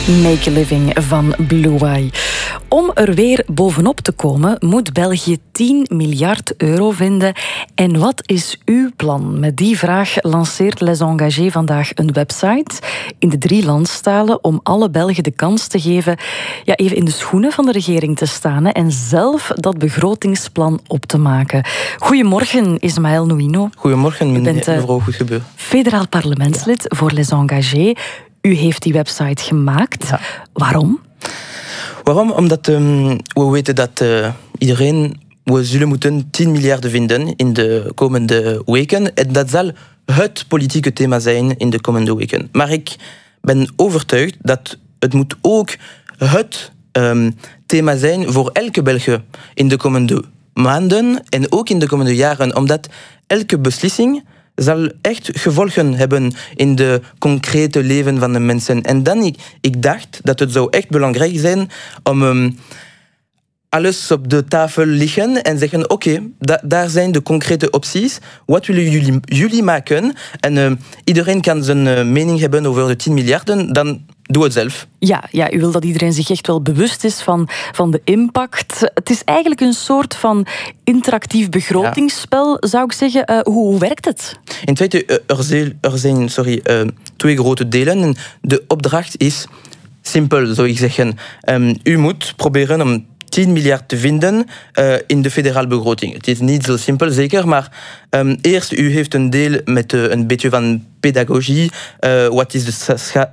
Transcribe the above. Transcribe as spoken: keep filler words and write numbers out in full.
Make a Living van Blue Eye. Om er weer bovenop te komen, moet België tien miljard euro vinden. En wat is uw plan? Met die vraag lanceert Les Engagés vandaag een website in de drie landstalen om alle Belgen de kans te geven ja, even in de schoenen van de regering te staan hè, en zelf dat begrotingsplan op te maken. Goedemorgen, Ismaël Nouino. Goedemorgen, U bent, uh, mevrouw Goedgebeur. Federaal parlementslid ja. voor Les Engagés. U heeft die website gemaakt. Ja. Waarom? Waarom? Omdat um, we weten dat uh, iedereen... We zullen moeten tien miljard vinden in de komende weken. En dat zal het politieke thema zijn in de komende weken. Maar ik ben overtuigd dat het moet ook het um, thema zijn voor elke Belg in de komende maanden en ook in de komende jaren. Omdat elke beslissing zal echt gevolgen hebben in de concrete leven van de mensen. En dan ik, ik dacht dat het zou echt belangrijk zijn om um, alles op de tafel liggen en zeggen, oké, okay, da, daar zijn de concrete opties. Wat willen jullie, jullie maken? En uh, iedereen kan zijn uh, mening hebben over de tien miljarden, dan doe het zelf. Ja, ja, u wil dat iedereen zich echt wel bewust is van, van de impact. Het is eigenlijk een soort van interactief begrotingsspel, ja. zou ik zeggen. Uh, hoe, hoe werkt het? In feite, er zijn, er zijn sorry, uh, twee grote delen. De opdracht is simpel, zou ik zeggen. Um, u moet proberen om tien miljard te vinden uh, in de federale begroting. Het is niet zo simpel, zeker, maar um, eerst, u heeft een deel met uh, een beetje van pedagogie. Uh, wat is de